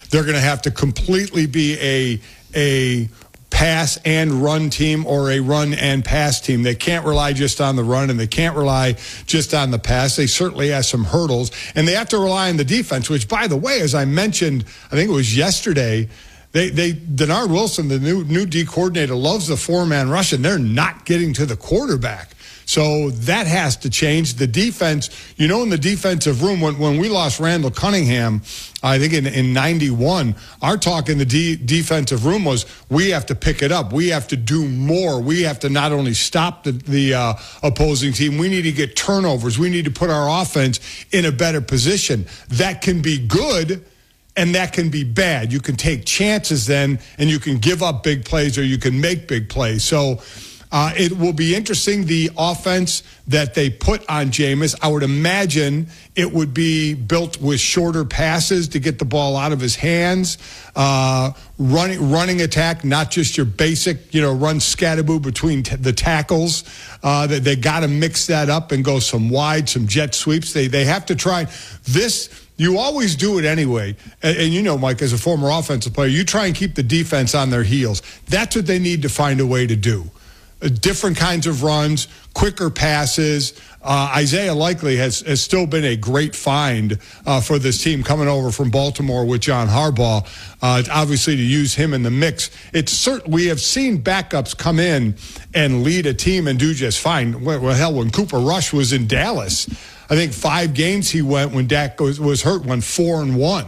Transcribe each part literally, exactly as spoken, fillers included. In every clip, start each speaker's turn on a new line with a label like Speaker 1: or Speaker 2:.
Speaker 1: they're going to have to completely be a a pass and run team or a run and pass team. They can't rely just on the run, and they can't rely just on the pass. They certainly have some hurdles, and they have to rely on the defense, which, by the way, as I mentioned, I think it was yesterday, they, they Denard Wilson, the new, new D coordinator, loves the four-man rush, and they're not getting to the quarterback. So that has to change. The defense, you know, in the defensive room, when, when we lost Randall Cunningham, I think in, in ninety-one, our talk in the D, defensive room was we have to pick it up. We have to do more. We have to not only stop the, the uh, opposing team, we need to get turnovers. We need to put our offense in a better position. That can be good, and that can be bad. You can take chances then, and you can give up big plays, or you can make big plays. So Uh, it will be interesting, the offense that they put on Jameis. I would imagine it would be built with shorter passes to get the ball out of his hands, uh, running running attack, not just your basic, you know, run scatterboo between t- the tackles. Uh, they they got to mix that up and go some wide, some jet sweeps. They they have to try this. You always do it anyway. And, and you know, Mike, as a former offensive player, you try and keep the defense on their heels. That's what they need to find a way to do. Different kinds of runs, quicker passes. Uh, Isaiah Likely has, has still been a great find uh, for this team coming over from Baltimore with John Harbaugh. Uh, obviously, to use him in the mix, it's certain we have seen backups come in and lead a team and do just fine. Well, hell, when Cooper Rush was in Dallas, I think five games he went when Dak was, was hurt, went four and one.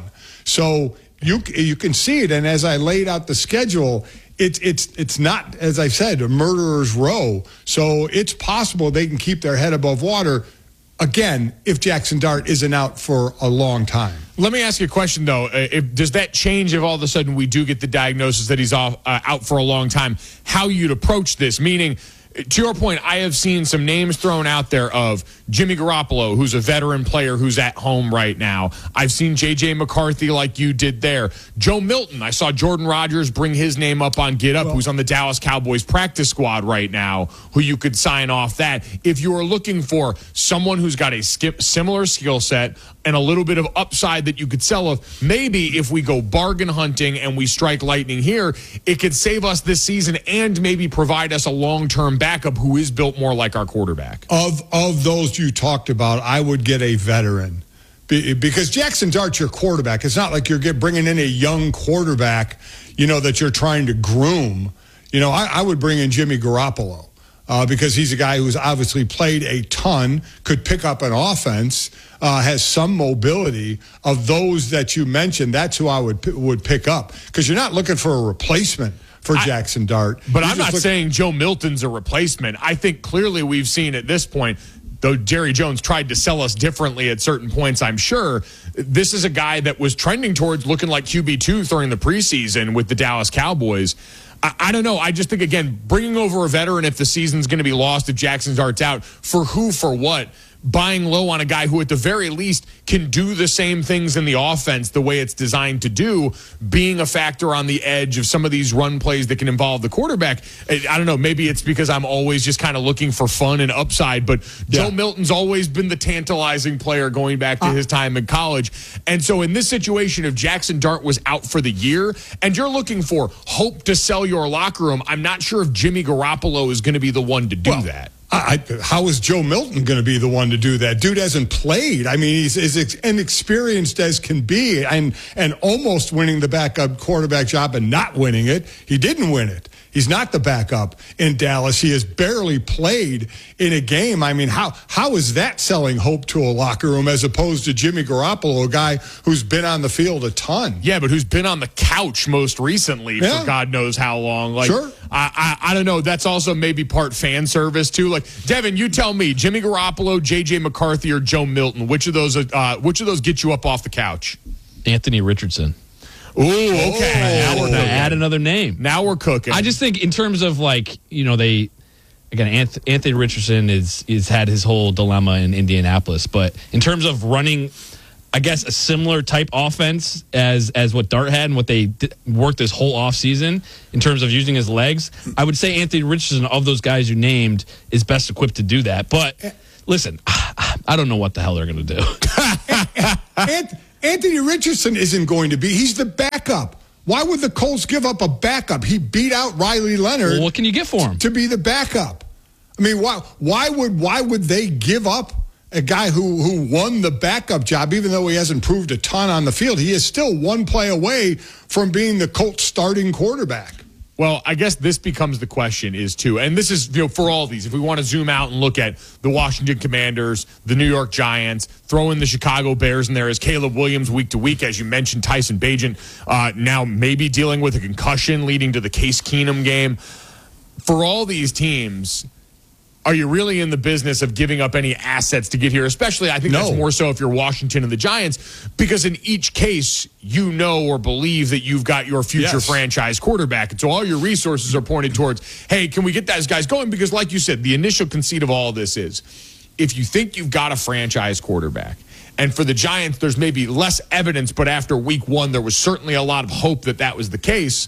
Speaker 1: So you you can see it. And as I laid out the schedule, It's it's it's not, as I said, a murderer's row. So it's possible they can keep their head above water, again, if Jackson Dart isn't out for a long time.
Speaker 2: Let me ask you a question, though. Uh, if, does that change if all of a sudden we do get the diagnosis that he's off, uh, out for a long time, how you'd approach this? Meaning, to your point, I have seen some names thrown out there of Jimmy Garoppolo, who's a veteran player who's at home right now. I've seen J J McCarthy like you did there. Joe Milton, I saw Jordan Rodgers bring his name up on Get Up, well, who's on the Dallas Cowboys practice squad right now, who you could sign off that. If you are looking for someone who's got a skip, similar skill set and a little bit of upside that you could sell of, maybe if we go bargain hunting and we strike lightning here, it could save us this season and maybe provide us a long-term backup who is built more like our quarterback.
Speaker 1: Of of those you talked about, I would get a veteran. Be, because Jackson Dart's your quarterback. It's not like you're get, bringing in a young quarterback, you know, that you're trying to groom. You know, I, I would bring in Jimmy Garoppolo uh, because he's a guy who's obviously played a ton, could pick up an offense, uh, has some mobility. Of those that you mentioned, that's who I would would pick up, because you're not looking for a replacement for I, Jackson Dart.
Speaker 2: But
Speaker 1: You're
Speaker 2: I'm not
Speaker 1: look-
Speaker 2: saying Joe Milton's a replacement. I think clearly we've seen at this point, though Jerry Jones tried to sell us differently at certain points, I'm sure, this is a guy that was trending towards looking like Q B two during the preseason with the Dallas Cowboys. I, I don't know. I just think, again, bringing over a veteran if the season's going to be lost, if Jackson Dart's out, for who, for what? Buying low on a guy who at the very least can do the same things in the offense the way it's designed to do, being a factor on the edge of some of these run plays that can involve the quarterback. I don't know, maybe it's because I'm always just kind of looking for fun and upside, but yeah. Joe Milton's always been the tantalizing player going back to uh, his time in college. And so in this situation, if Jackson Dart was out for the year and you're looking for hope to sell your locker room, I'm not sure if Jimmy Garoppolo is going to be the one to do well, that.
Speaker 1: I, how is Joe Milton going to be the one to do that? Dude hasn't played. I mean, he's as inexperienced as can be, and and almost winning the backup quarterback job and not winning it. He didn't win it. He's not the backup in Dallas. He has barely played in a game. I mean, how how is that selling hope to a locker room as opposed to Jimmy Garoppolo, a guy who's been on the field a ton?
Speaker 2: Yeah, but who's been on the couch most recently yeah. for God knows how long. Like,
Speaker 1: sure.
Speaker 2: I, I I don't know. That's also maybe part fan service too. Like, Devin, you tell me, Jimmy Garoppolo, J J McCarthy, or Joe Milton, which of those uh, which of those get you up off the couch?
Speaker 3: Anthony Richardson.
Speaker 2: Ooh, okay.
Speaker 3: Oh, now we're gonna add another name.
Speaker 2: Now we're cooking.
Speaker 3: I just think in terms of, like, you know, they again Anthony Richardson is is had his whole dilemma in Indianapolis, but in terms of running, I guess, a similar type offense as as what Dart had and what they did, worked this whole offseason in terms of using his legs, I would say Anthony Richardson, of those guys you named, is best equipped to do that. But listen, I don't know what the hell they're going to do.
Speaker 1: Anthony Richardson isn't going to be. He's the backup. Why would the Colts give up a backup? He beat out Riley Leonard.
Speaker 3: Well, what can you get for him?
Speaker 1: To be the backup. I mean, why why would why would they give up a guy who, who won the backup job, even though he hasn't proved a ton on the field? He is still one play away from being the Colts starting quarterback.
Speaker 2: Well, I guess this becomes the question is, too, and this is, you know, for all these, if we want to zoom out and look at the Washington Commanders, the New York Giants, throw in the Chicago Bears in there as Caleb Williams week to week, as you mentioned, Tyson Bagent uh, now maybe dealing with a concussion leading to the Case Keenum game. For all these teams, are you really in the business of giving up any assets to get here? Especially, I think
Speaker 1: no.
Speaker 2: that's more so if you're Washington and the Giants, because in each case, you know or believe that you've got your future
Speaker 1: yes.
Speaker 2: franchise quarterback. And so all your resources are pointed towards, hey, can we get those guys going? Because like you said, the initial conceit of all of this is, if you think you've got a franchise quarterback, and for the Giants, there's maybe less evidence, but after week one, there was certainly a lot of hope that that was the case.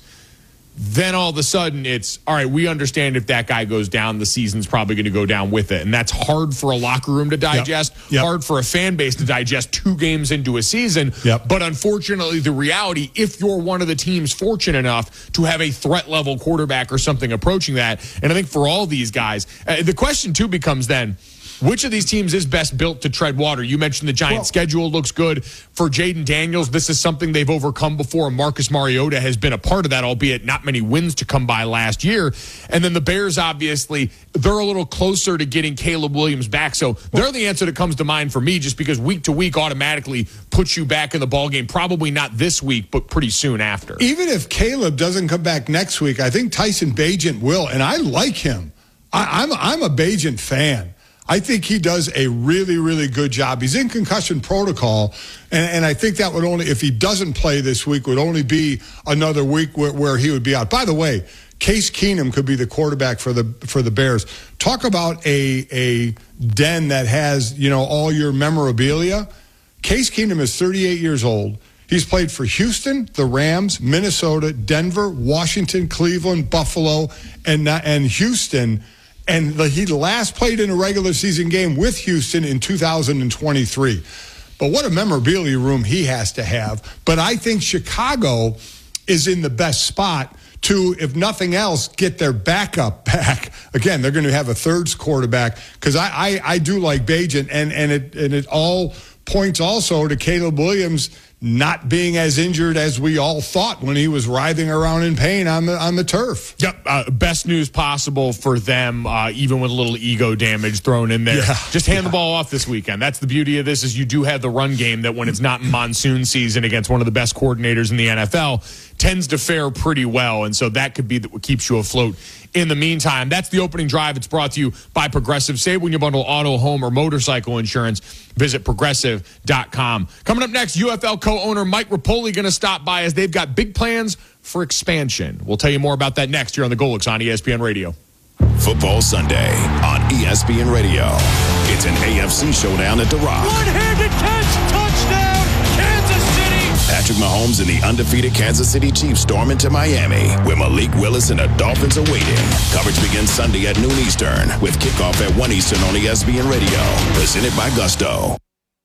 Speaker 2: Then all of a sudden it's, all right, we understand if that guy goes down, the season's probably going to go down with it. And that's hard for a locker room to digest,
Speaker 1: yep. Yep.
Speaker 2: hard for a fan base to digest two games into a season.
Speaker 1: Yep.
Speaker 2: But unfortunately, the reality, if you're one of the teams fortunate enough to have a threat level quarterback or something approaching that, and I think for all these guys, uh, the question too becomes then, which of these teams is best built to tread water? You mentioned the Giants' well, schedule looks good. For Jaden Daniels, this is something they've overcome before. Marcus Mariota has been a part of that, albeit not many wins to come by last year. And then the Bears, obviously, they're a little closer to getting Caleb Williams back. So they're the answer that comes to mind for me, just because week to week automatically puts you back in the ballgame. Probably not this week, but pretty soon after.
Speaker 1: Even if Caleb doesn't come back next week, I think Tyson Bagent will, and I like him. I, I'm, I'm a Bagent fan. I think he does a really, really good job. He's in concussion protocol, and, and I think that would only, if he doesn't play this week, would only be another week where, where he would be out. By the way, Case Keenum could be the quarterback for the for the Bears. Talk about a a den that has, you know, all your memorabilia. Case Keenum is thirty-eight years old. He's played for Houston, the Rams, Minnesota, Denver, Washington, Cleveland, Buffalo, and and Houston. And he last played in a regular season game with Houston in two thousand twenty-three. But what a memorabilia room he has to have. But I think Chicago is in the best spot to, if nothing else, get their backup back. Again, they're going to have a third quarterback, because I, I, I do like Bagent, and, and, it, and it all points also to Caleb Williams not being as injured as we all thought when he was writhing around in pain on the on the turf.
Speaker 2: Yep, uh, best news possible for them, uh, even with a little ego damage thrown in there.
Speaker 1: Yeah.
Speaker 2: Just hand
Speaker 1: yeah.
Speaker 2: the ball off this weekend. That's the beauty of this, is you do have the run game that when it's not in monsoon season against one of the best coordinators in the N F L, tends to fare pretty well, and so that could be what keeps you afloat. In the meantime, that's the opening drive. It's brought to you by Progressive. Save when you bundle auto, home, or motorcycle insurance. Visit progressive dot com. Coming up next, U F L co-owner Mike Rapoli going to stop by, as they've got big plans for expansion. We'll tell you more about that next here on the Golix on E S P N Radio.
Speaker 4: Football Sunday on E S P N Radio. It's an A F C showdown at the Rock.
Speaker 5: One-handed catch, touchdown, Kansas City.
Speaker 4: Patrick Mahomes and the undefeated Kansas City Chiefs storm into Miami, where Malik Willis and the Dolphins are waiting. Coverage begins Sunday at noon Eastern, with kickoff at one Eastern on E S P N Radio. Presented by Gusto.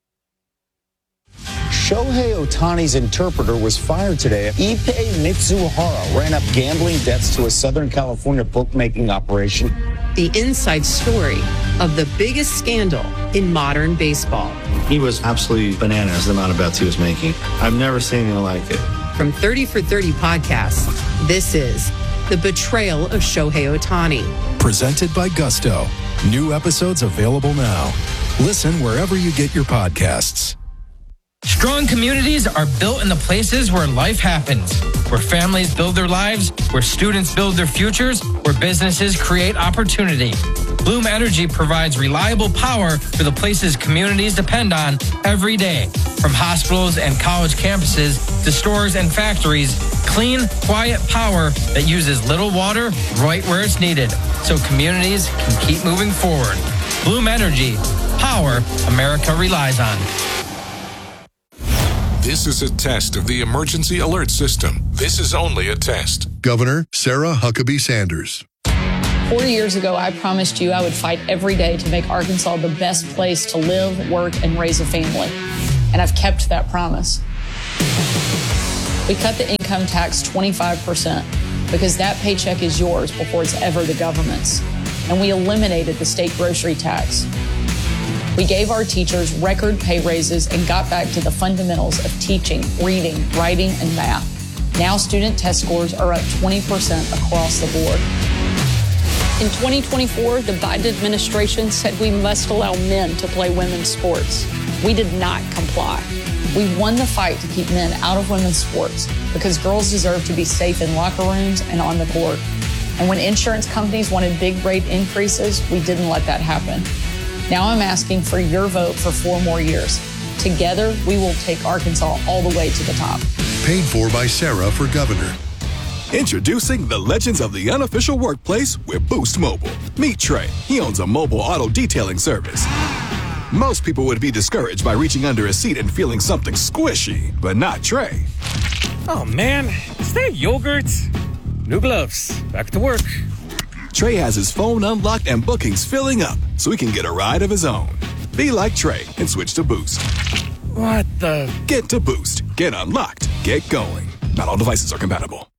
Speaker 6: Shohei Ohtani's interpreter was fired today. Ippei Mitsuhara ran up gambling debts to a Southern California bookmaking operation.
Speaker 7: The inside story of the biggest scandal in modern baseball.
Speaker 8: He was absolutely bananas, the amount of bets he was making. I've never seen anything like it.
Speaker 7: From thirty for thirty podcasts, this is The Betrayal of Shohei Ohtani.
Speaker 9: Presented by Gusto. New episodes available now. Listen wherever you get your podcasts.
Speaker 10: Strong communities are built in the places where life happens, where families build their lives, where students build their futures, where businesses create opportunity. Bloom Energy provides reliable power for the places communities depend on every day. From hospitals and college campuses to stores and factories, clean, quiet power that uses little water right where it's needed, so communities can keep moving forward. Bloom Energy, power America relies on.
Speaker 11: This is a test of the emergency alert system. This is only a test.
Speaker 12: Governor Sarah Huckabee Sanders.
Speaker 13: Four years ago, I promised you I would fight every day to make Arkansas the best place to live, work, and raise a family. and I've kept that promise. We cut the income tax twenty-five percent because that paycheck is yours before it's ever the government's. And we eliminated the state grocery tax. We gave our teachers record pay raises and got back to the fundamentals of teaching, reading, writing, and math. Now student test scores are up twenty percent across the board.
Speaker 14: In twenty twenty-four, the Biden administration said we must allow men to play women's sports. We did not comply.
Speaker 13: We won the fight to keep men out of women's sports because girls deserve to be safe in locker rooms and on the court. And when insurance companies wanted big rate increases, we didn't let that happen. Now I'm asking for your vote for four more years. Together, we will take Arkansas all the way to the top.
Speaker 12: Paid for by Sarah for governor.
Speaker 15: Introducing the legends of the unofficial workplace with Boost Mobile. Meet Trey. He owns a mobile auto detailing service. Most people would be discouraged by reaching under a seat and feeling something squishy, but not Trey.
Speaker 16: Oh man, is that yogurt? New gloves. Back to work.
Speaker 15: Trey has his phone unlocked and bookings filling up so he can get a ride of his own. Be like Trey and switch to Boost.
Speaker 16: What the?
Speaker 15: Get to Boost. Get unlocked. Get going. Not all devices are compatible.